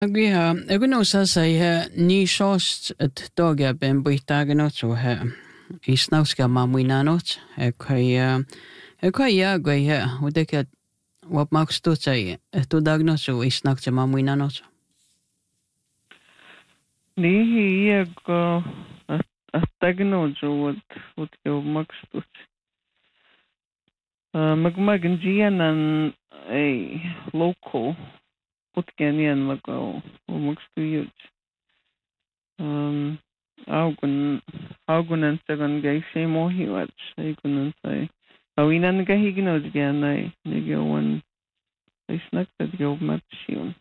Agiha, egun sasa ihe ni shost et doga ben buitaganot so he isnauska mamuinanot ekai go he udeket wat makst say to dagnot so isnakta mamuinanot. Ni go a tagno jo wat yo makstus. Magmagan gian an a local Putganian mago magstu yuj. Augun and seven gay shame or he watch. I couldn't say. Awinan gahignos again. I nigga one. I snack that go much soon.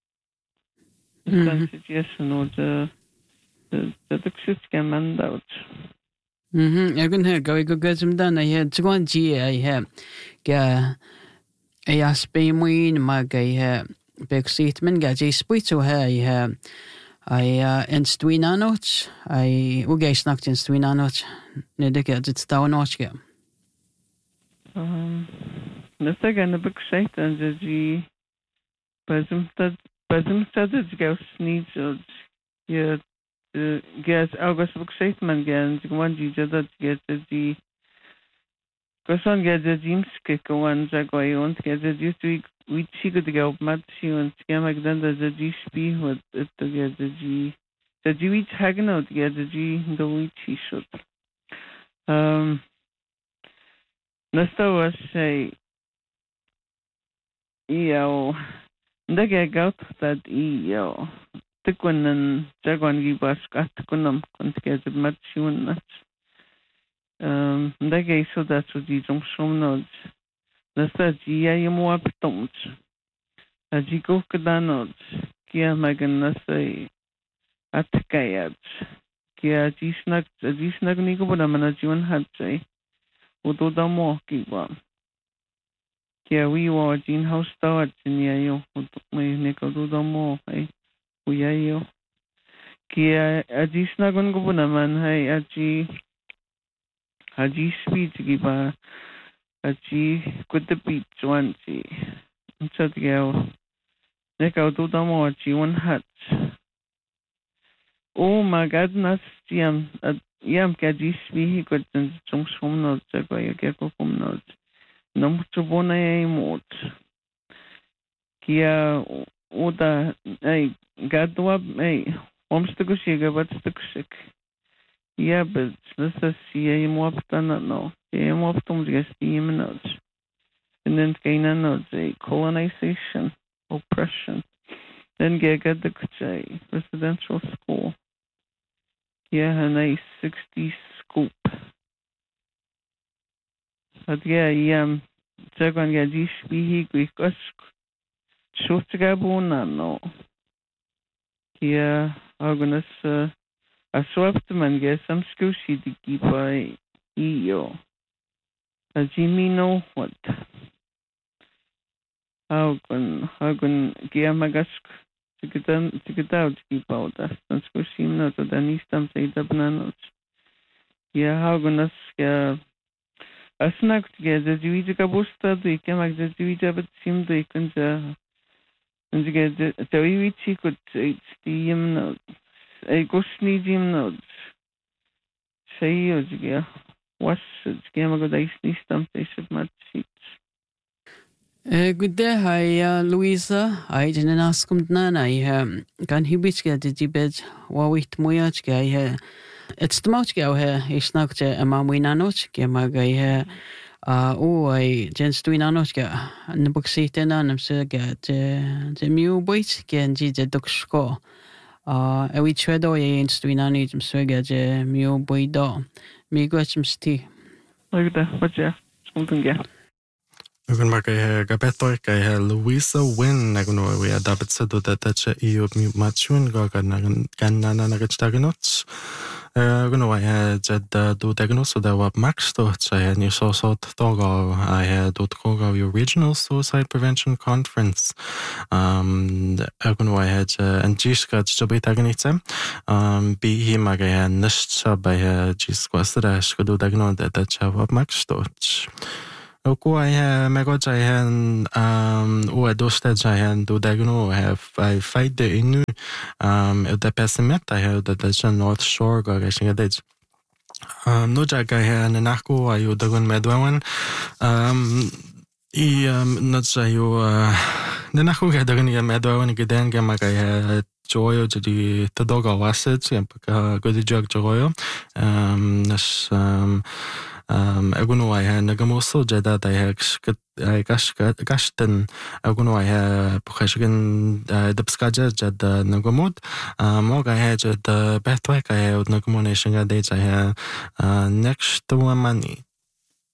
The suggestion or the can man out. Egun he go gazum dan I had one G I have ga a aspemuin mag I big seatman ga J spito he I instuinanot I uge snakt instuinanot nedeket het staunotje. The second the big shite and the G Bazum said it goes needs yeah guess August book shite man again one G that gets the G Kosan get the James kick one Jaguar on get the used to we could go mad and scam like then the G sp what it to get the G which hagen out get the G the which should Nesta was say the gag out that the Quinn Jaguan give us got kunum couldn't get the much soon the gay so that's what these some nodes. Nesta G I am up don't a G go nodes Kia Magan Nasa at Kayats Kia G snug Nico but I'm an June had say Udo da moki one. Kia we were Jean house start in Yayo, my nickel do the more, hey, we yayo. Kia a G snagon gobunaman, hey, a G speed to give a G good the beach one G. So the girl, nickel do the more, G one hats. Oh my God, not Yam Gaji speed, good and some notes, a gecko from notes. No to bona mot. Kia oda ay gadwa ay omstugu shiga but stuk. Yeah, but let's see a moptana no. A moptum gets the notes. And then gain a notes a colonization, oppression. Then get the kuchay, residential school. Yeah, and a 60 scoop. But yeah, Jagan Gajish be he quick Shotgabona no. Kia Agonas a swapped man get some scusi to keep by EO. A Jimmy no what? Hagun Giamagask to get out to keep out us and scusi not at an eastern say the bananas. Yeah, Hagonas a snack together, the Vija Busta, they came like the Vija, but seemed they can and get the Wichi could say the notes. A gosni gym notes. Say you, was Gamago Dice Nistam, they should match seats. Good day, hi, Louisa. I didn't ask him none. I can he bitch get the bed while we moyach guy. It's the most go here. It's not a mamuinanot, Gamagay. I just doing anoska, and the book seat and I'm so get the mew boys can see the dog score. A witch head or ain't doing an so get the mew boy door. Me got some tea. Look at that, what's ya? Something get. Ugun makai gabetor kai Louisa Win naguno we adabet sedo datache io machun gagan ganana nagachtagnot. Ugun I jed do dagno so that what max to say and you saw togo I had the regional suicide prevention conference. Ugun I had and jiska jobi tagnitse. Be he magai nisht by jiska srash do dagno datache what max to. Oku ai me go jai hen o doste jai hen do dagno have I fight the inu the pessimet I have the North Shore go gashing a ditch. No jaga hen nachko ayu dagun medwawan not sayo nachko ga dagun ya medwawan geden ga maga joyo jadi todoga wasit ga go di jog joyo nas أقولوا هاي نجموسو جدا تايهك كاشتن أقولوا هاي بخشين دبسكاجر جدا نجمود موقع هاي جدا بهتوي كاي ونجمونيشن جدا تايها next one money